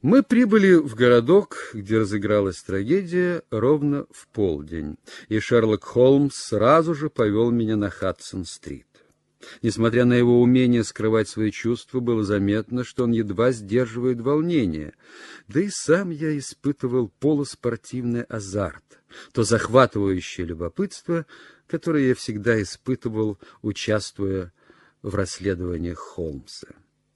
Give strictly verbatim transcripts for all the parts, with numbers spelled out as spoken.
Мы прибыли в городок, где разыгралась трагедия, ровно в полдень, и Шерлок Холмс сразу же повел меня на Хадсон-стрит. Несмотря на его умение скрывать свои чувства, было заметно, что он едва сдерживает волнение. Да и сам я испытывал полуспортивный азарт, то захватывающее любопытство, которое я всегда испытывал, участвуя в расследованиях Холмса.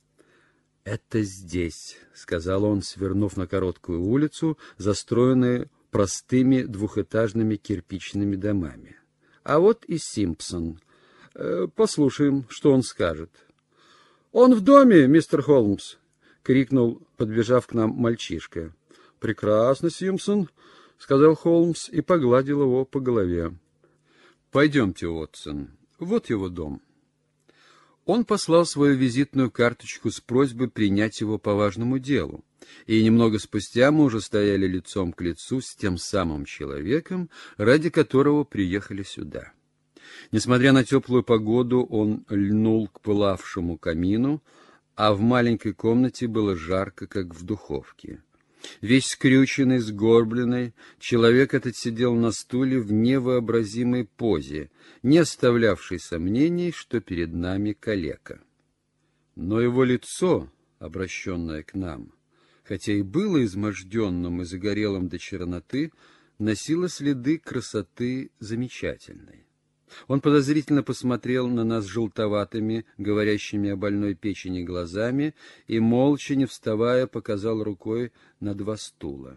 «Это здесь», — сказал он, свернув на короткую улицу, застроенную простыми двухэтажными кирпичными домами. «А вот и Симпсон. Послушаем, что он скажет». «Он в доме, мистер Холмс!» — крикнул, подбежав к нам мальчишка. «Прекрасно, Симпсон», — сказал Холмс и погладил его по голове. «Пойдемте, Уотсон, вот его дом». Он послал свою визитную карточку с просьбой принять его по важному делу, и немного спустя мы уже стояли лицом к лицу с тем самым человеком, ради которого приехали сюда. Несмотря на теплую погоду, он льнул к пылавшему камину, а в маленькой комнате было жарко, как в духовке. Весь скрюченный, сгорбленный, человек этот сидел на стуле в невообразимой позе, не оставлявшей сомнений, что перед нами калека. Но его лицо, обращенное к нам, хотя и было изможденным и загорелым до черноты, носило следы красоты замечательной. Он подозрительно посмотрел на нас желтоватыми, говорящими о больной печени глазами, и, молча, не вставая, показал рукой на два стула.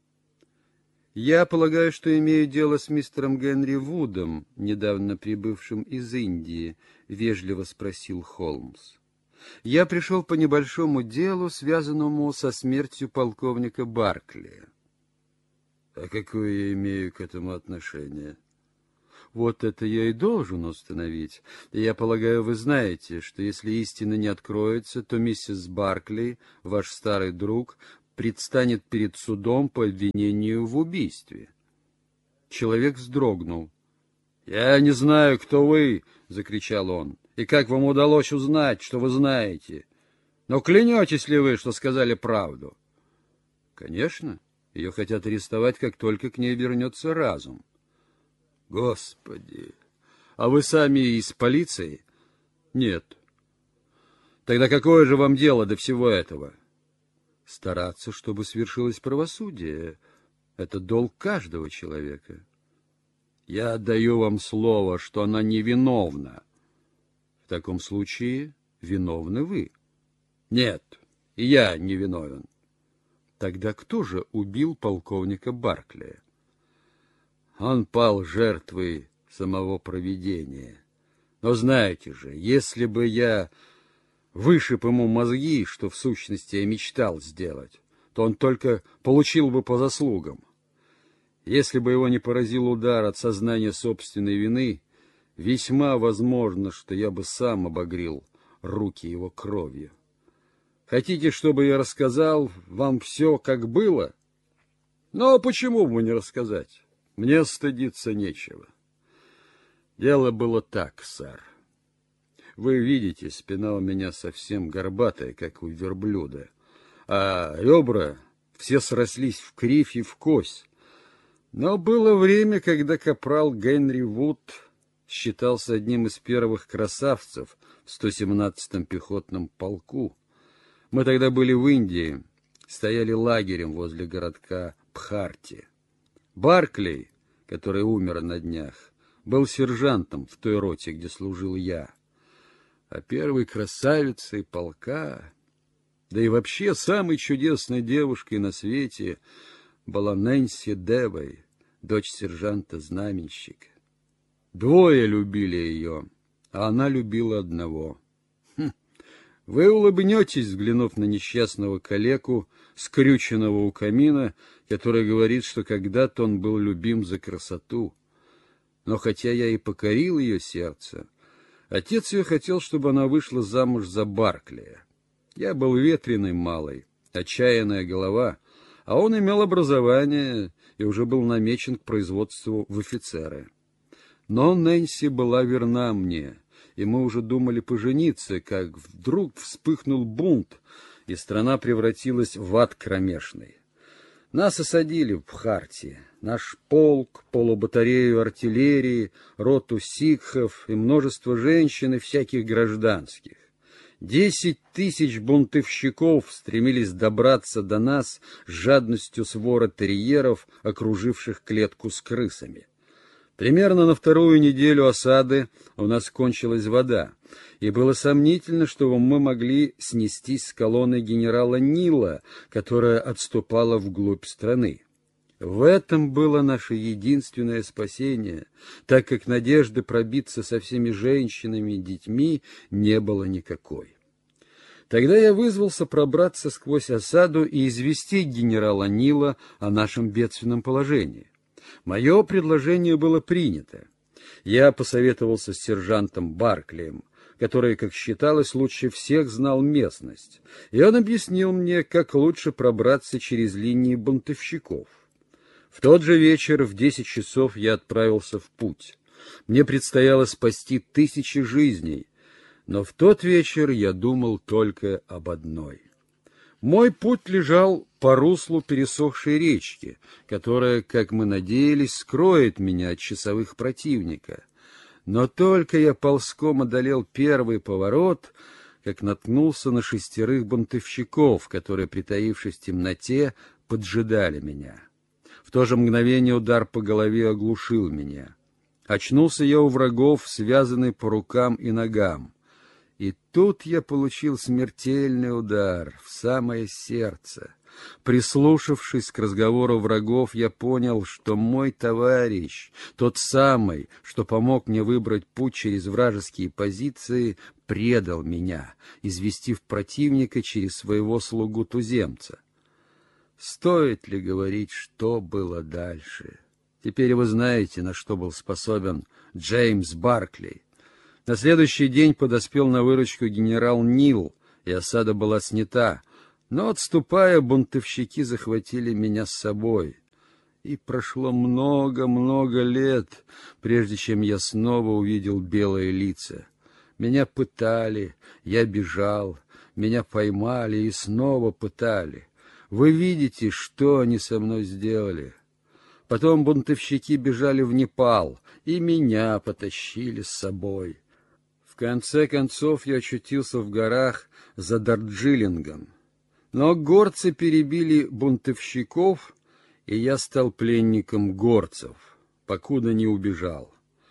«Я полагаю, что имею дело с мистером Генри Вудом, недавно прибывшим из Индии», — вежливо спросил Холмс. «Я пришел по небольшому делу, связанному со смертью полковника Баркли». «А какое я имею к этому отношение?» «Вот это я и должен установить. И я полагаю, вы знаете, что если истина не откроется, то миссис Баркли, ваш старый друг, предстанет перед судом по обвинению в убийстве». Человек вздрогнул. «Я не знаю, кто вы!» — закричал он. «И как вам удалось узнать, что вы знаете? Но клянетесь ли вы, что сказали правду?» «Конечно. Ее хотят арестовать, как только к ней вернется разум». «Господи! А вы сами из полиции?» «Нет». «Тогда какое же вам дело до всего этого?» «Стараться, чтобы свершилось правосудие. Это долг каждого человека». «Я даю вам слово, что она невиновна». «В таком случае виновны вы». «Нет, и я не виновен». «Тогда кто же убил полковника Баркли?» «Он пал жертвой самого провидения. Но знаете же, если бы я вышиб ему мозги, что в сущности я мечтал сделать, то он только получил бы по заслугам. Если бы его не поразил удар от сознания собственной вины, весьма возможно, что я бы сам обогрел руки его кровью. Хотите, чтобы я рассказал вам все, как было? Но почему бы не рассказать? Мне стыдиться нечего. Дело было так, сэр. Вы видите, спина у меня совсем горбатая, как у верблюда, а ребра все срослись в кривь и в кость. Но было время, когда капрал Генри Вуд считался одним из первых красавцев в сто семнадцатом пехотном полку. Мы тогда были в Индии, стояли лагерем возле городка Пхарти. Баркли, который умер на днях, был сержантом в той роте, где служил я. А первой красавицей полка, да и вообще самой чудесной девушкой на свете, была Нэнси Дэвой, дочь сержанта-знаменщика. Двое любили ее, а она любила одного. Хм. Вы улыбнетесь, взглянув на несчастного калеку, скрюченного у камина, который говорит, что когда-то он был любим за красоту. Но хотя я и покорил ее сердце, отец ее хотел, чтобы она вышла замуж за Баркли. Я был ветреный малый, отчаянная голова, а он имел образование и уже был намечен к производству в офицеры. Но Нэнси была верна мне, и мы уже думали пожениться, как вдруг вспыхнул бунт, и страна превратилась в ад кромешный. Нас осадили в Бхарти, наш полк, полубатарею артиллерии, роту сикхов и множество женщин и всяких гражданских. Десять тысяч бунтовщиков стремились добраться до нас с жадностью свора терьеров, окруживших клетку с крысами. Примерно на вторую неделю осады у нас кончилась вода, и было сомнительно, что мы могли снестись с колонной генерала Нила, которая отступала вглубь страны. В этом было наше единственное спасение, так как надежды пробиться со всеми женщинами и детьми не было никакой. Тогда я вызвался пробраться сквозь осаду и известить генерала Нила о нашем бедственном положении. Мое предложение было принято. Я посоветовался с сержантом Барклием, который, как считалось, лучше всех знал местность, и он объяснил мне, как лучше пробраться через линии бунтовщиков. В тот же вечер в десять часов я отправился в путь. Мне предстояло спасти тысячи жизней, но в тот вечер я думал только об одной. Мой путь лежал по руслу пересохшей речки, которая, как мы надеялись, скроет меня от часовых противника. Но только я ползком одолел первый поворот, как наткнулся на шестерых бунтовщиков, которые, притаившись в темноте, поджидали меня. В то же мгновение удар по голове оглушил меня. Очнулся я у врагов, связанный по рукам и ногам. И тут я получил смертельный удар в самое сердце. Прислушавшись к разговору врагов, я понял, что мой товарищ, тот самый, что помог мне выбрать путь через вражеские позиции, предал меня, известив противника через своего слугу-туземца. Стоит ли говорить, что было дальше? Теперь вы знаете, на что был способен Джеймс Баркли. На следующий день подоспел на выручку генерал Нил, и осада была снята, но, отступая, бунтовщики захватили меня с собой. И прошло много-много лет, прежде чем я снова увидел белые лица. Меня пытали, я бежал, меня поймали и снова пытали. Вы видите, что они со мной сделали. Потом бунтовщики бежали в Непал, и меня потащили с собой. В конце концов я очутился в горах за Дарджилингом. Но горцы перебили бунтовщиков, и я стал пленником горцев, покуда не убежал.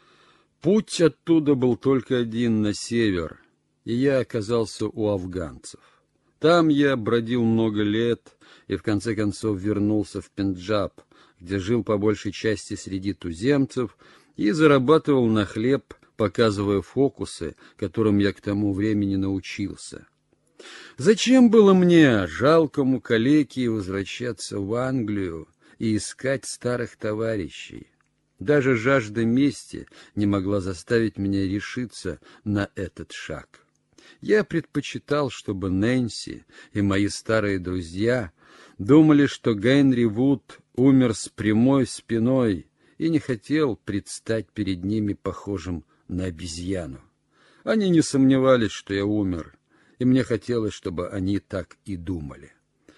Путь оттуда был только один на север, и я оказался у афганцев. Там я бродил много лет и в конце концов вернулся в Пенджаб, где жил по большей части среди туземцев и зарабатывал на хлеб, показывая фокусы, которым я к тому времени научился. Зачем было мне, жалкому калеке, возвращаться в Англию и искать старых товарищей? Даже жажда мести не могла заставить меня решиться на этот шаг. Я предпочитал, чтобы Нэнси и мои старые друзья думали, что Генри Вуд умер с прямой спиной и не хотел предстать перед ними похожим на обезьяну. Они не сомневались, что я умер, и мне хотелось, чтобы они так и думали.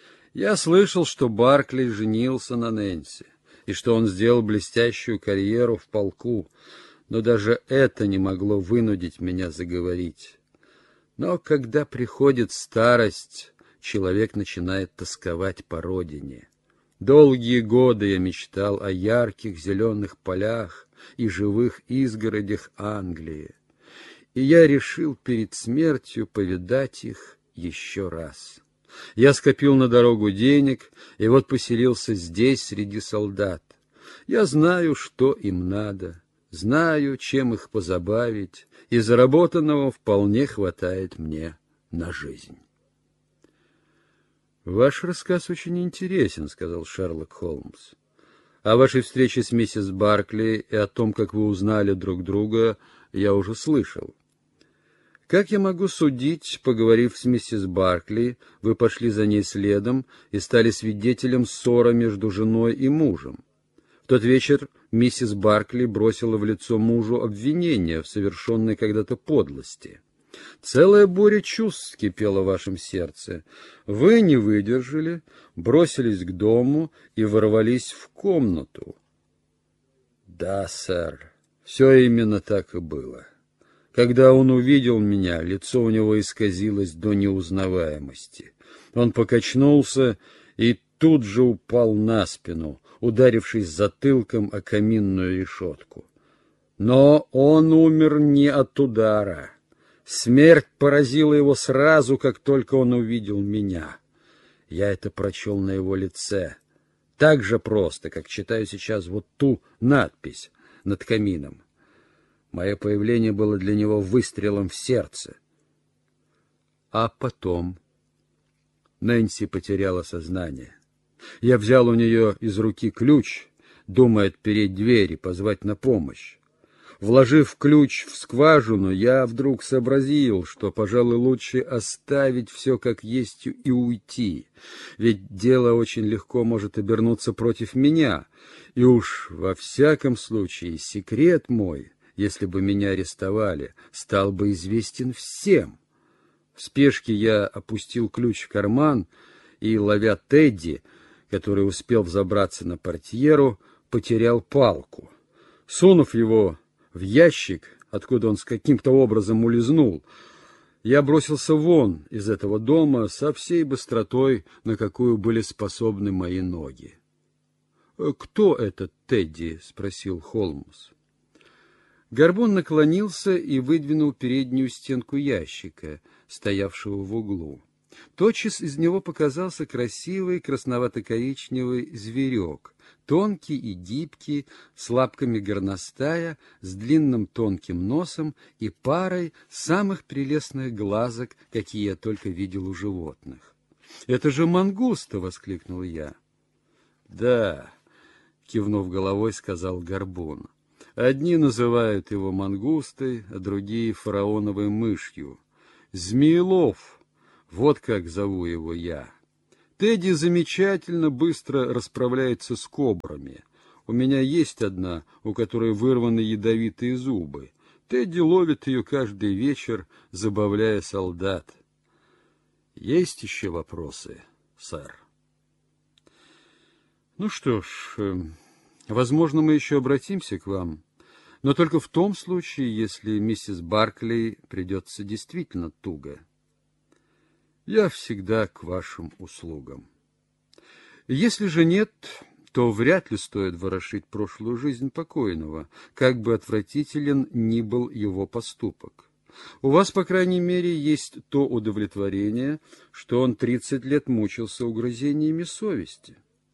Я слышал, что Баркли женился на Нэнси, и что он сделал блестящую карьеру в полку, но даже это не могло вынудить меня заговорить. Но когда приходит старость, человек начинает тосковать по родине. Долгие годы я мечтал о ярких зеленых полях и живых изгородях Англии, и я решил перед смертью повидать их еще раз. Я скопил на дорогу денег, и вот поселился здесь, среди солдат. Я знаю, что им надо, знаю, чем их позабавить, и заработанного вполне хватает мне на жизнь. «Ваш рассказ очень интересен», — сказал Шерлок Холмс. «О вашей встрече с миссис Баркли и о том, как вы узнали друг друга, я уже слышал. Как я могу судить, поговорив с миссис Баркли, вы пошли за ней следом и стали свидетелем ссоры между женой и мужем. В тот вечер миссис Баркли бросила в лицо мужу обвинение в совершенной когда-то подлости. Целая буря чувств кипела в вашем сердце. Вы не выдержали, бросились к дому и ворвались в комнату. Да, сэр, все именно так и было. Когда он увидел меня, лицо у него исказилось до неузнаваемости. Он покачнулся и тут же упал на спину, ударившись затылком о каминную решетку. Но он умер не от удара. Смерть поразила его сразу, как только он увидел меня. Я это прочел на его лице. Так же просто, как читаю сейчас вот ту надпись над камином. Мое появление было для него выстрелом в сердце. А потом Нэнси потеряла сознание. Я взял у нее из руки ключ, думая отпереть дверь и позвать на помощь. Вложив ключ в скважину, я вдруг сообразил, что, пожалуй, лучше оставить все как есть и уйти, ведь дело очень легко может обернуться против меня, и уж во всяком случае секрет мой, если бы меня арестовали, стал бы известен всем. В спешке я опустил ключ в карман и, ловя Тедди, который успел взобраться на портьеру, потерял палку. Сунув его в ящик, откуда он с каким-то образом улизнул, я бросился вон из этого дома со всей быстротой, на какую были способны мои ноги. — Кто этот Тедди? — спросил Холмс. Горбун наклонился и выдвинул переднюю стенку ящика, стоявшего в углу. Тотчас из него показался красивый красновато-коричневый зверек, тонкий и гибкий, с лапками горностая, с длинным тонким носом и парой самых прелестных глазок, какие я только видел у животных. — Это же мангуста! — воскликнул я. — Да, — кивнув головой, сказал Горбун. — Одни называют его мангустой, а другие — фараоновой мышью. Змеелов! Вот как зову его я. Тедди замечательно быстро расправляется с кобрами. У меня есть одна, у которой вырваны ядовитые зубы. Тедди ловит ее каждый вечер, забавляя солдат. Есть еще вопросы, сэр? Ну что ж, возможно, мы еще обратимся к вам, но только в том случае, если миссис Барклey придется действительно туго. Я всегда к вашим услугам. Если же нет, то вряд ли стоит ворошить прошлую жизнь покойного, как бы отвратителен ни был его поступок. У вас, по крайней мере, есть то удовлетворение, что он тридцать лет мучился угрызениями совести.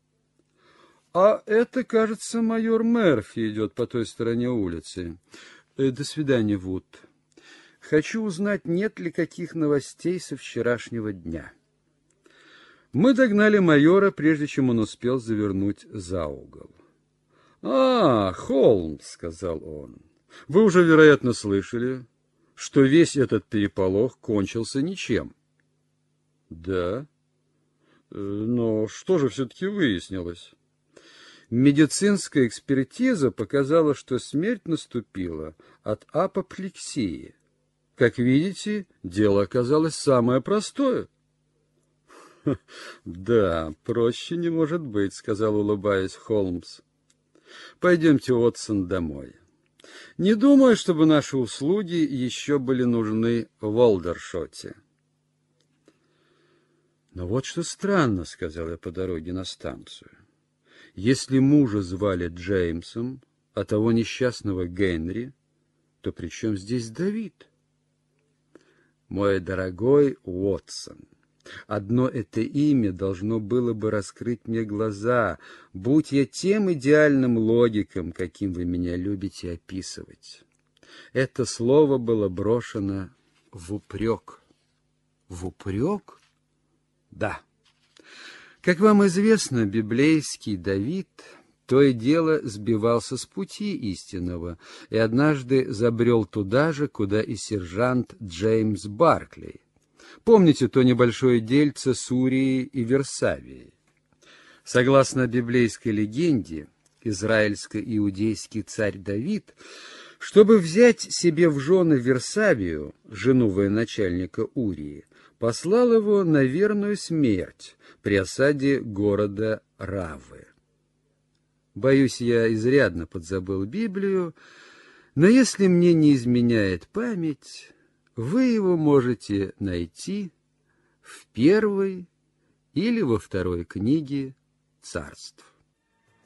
А это, кажется, майор Мерфи идет по той стороне улицы. До свидания, Вуд. Хочу узнать, нет ли каких новостей со вчерашнего дня. Мы догнали майора, прежде чем он успел завернуть за угол. — А, Холмс, — сказал он, — вы уже, вероятно, слышали, что весь этот переполох кончился ничем. — Да. Но что же все-таки выяснилось? Медицинская экспертиза показала, что смерть наступила от апоплексии. Как видите, дело оказалось самое простое. — Да, проще не может быть, — сказал, улыбаясь, Холмс. — Пойдемте, Уотсон, домой. Не думаю, чтобы наши услуги еще были нужны в Олдершоте. — Но вот что странно, — сказал я по дороге на станцию. Если мужа звали Джеймсом, а того несчастного Генри, то при чем здесь Давид? Мой дорогой Уотсон, одно это имя должно было бы раскрыть мне глаза, будь я тем идеальным логиком, каким вы меня любите описывать. Это слово было брошено в упрек. В упрек? Да. Как вам известно, библейский Давид то и дело сбивался с пути истинного и однажды забрел туда же, куда и сержант Джеймс Барклey. Помните то небольшое дельце с Урией и Версавией? Согласно библейской легенде, израильско-иудейский царь Давид Чтобы взять себе в жены Версавию, жену военачальника Урии, послал его на верную смерть при осаде города Равы. Боюсь, я изрядно подзабыл Библию, но если мне не изменяет память, вы его можете найти в первой или во второй книге Царств.